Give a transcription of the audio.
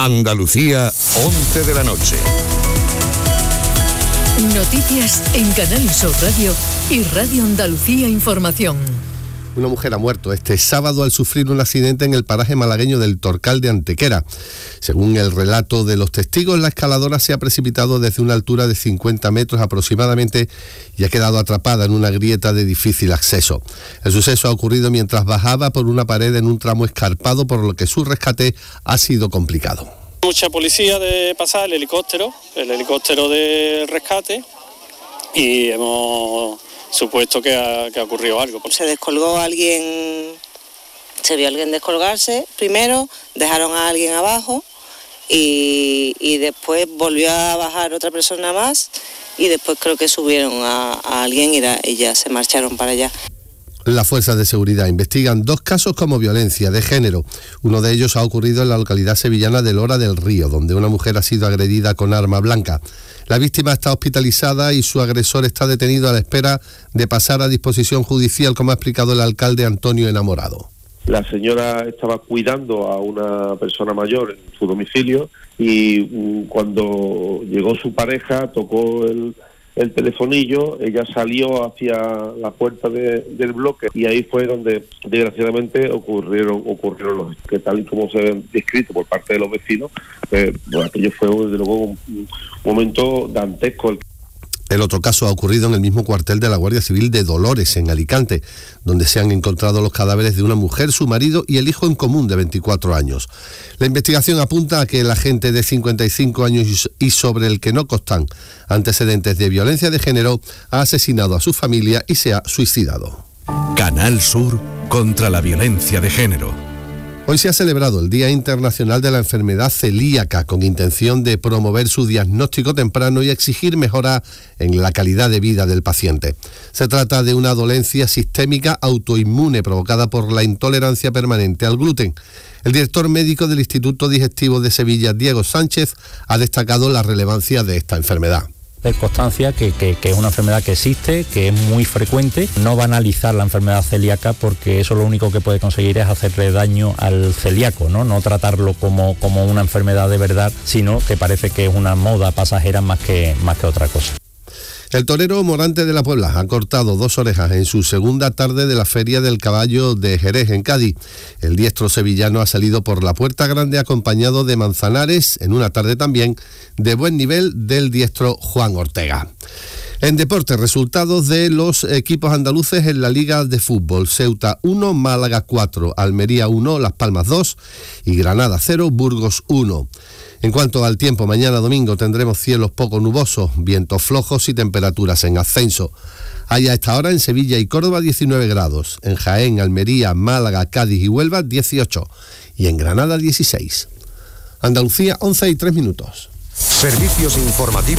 Andalucía, 11 de la noche. Noticias en Canal Sur Radio y Radio Andalucía Información. Una mujer ha muerto este sábado al sufrir un accidente en el paraje malagueño del Torcal de Antequera. Según el relato de los testigos, la escaladora se ha precipitado desde una altura de 50 metros aproximadamente y ha quedado atrapada en una grieta de difícil acceso. El suceso ha ocurrido mientras bajaba por una pared en un tramo escarpado, por lo que su rescate ha sido complicado. Mucha policía de pasar el helicóptero de rescate, y hemos supuesto que ha ocurrido algo. Se descolgó alguien, se vio a alguien descolgarse primero, dejaron a alguien abajo y después volvió a bajar otra persona más y después creo que subieron a alguien y ya se marcharon para allá. Las fuerzas de seguridad investigan 2 casos como violencia de género. Uno de ellos ha ocurrido en la localidad sevillana de Lora del Río, donde una mujer ha sido agredida con arma blanca. La víctima está hospitalizada y su agresor está detenido a la espera de pasar a disposición judicial, como ha explicado el alcalde Antonio Enamorado. La señora estaba cuidando a una persona mayor en su domicilio y cuando llegó su pareja tocó el telefonillo, ella salió hacia la puerta del bloque y ahí fue donde desgraciadamente ocurrieron los que, tal y como se han descrito por parte de los vecinos, aquello fue desde luego un momento dantesco. El otro caso ha ocurrido en el mismo cuartel de la Guardia Civil de Dolores, en Alicante, donde se han encontrado los cadáveres de una mujer, su marido y el hijo en común de 24 años. La investigación apunta a que el agente de 55 años y sobre el que no constan antecedentes de violencia de género ha asesinado a su familia y se ha suicidado. Canal Sur contra la violencia de género. Hoy se ha celebrado el Día Internacional de la Enfermedad Celíaca, con intención de promover su diagnóstico temprano y exigir mejora en la calidad de vida del paciente. Se trata de una dolencia sistémica autoinmune provocada por la intolerancia permanente al gluten. El director médico del Instituto Digestivo de Sevilla, Diego Sánchez, ha destacado la relevancia de esta enfermedad. De constancia que es una enfermedad que existe, que es muy frecuente. No banalizar la enfermedad celíaca, porque eso lo único que puede conseguir es hacerle daño al celíaco, no tratarlo como una enfermedad de verdad, sino que parece que es una moda pasajera más que otra cosa. El torero Morante de la Puebla ha cortado 2 orejas en su segunda tarde de la Feria del Caballo de Jerez, en Cádiz. El diestro sevillano ha salido por la Puerta Grande acompañado de Manzanares, en una tarde también de buen nivel del diestro Juan Ortega. En deporte, resultados de los equipos andaluces en la Liga de Fútbol: Ceuta 1, Málaga 4, Almería 1, Las Palmas 2 y Granada 0, Burgos 1. En cuanto al tiempo, mañana domingo tendremos cielos poco nubosos, vientos flojos y temperaturas en ascenso. Hay a esta hora en Sevilla y Córdoba 19 grados, en Jaén, Almería, Málaga, Cádiz y Huelva 18 y en Granada 16. Andalucía, 11:03. Servicios informativos.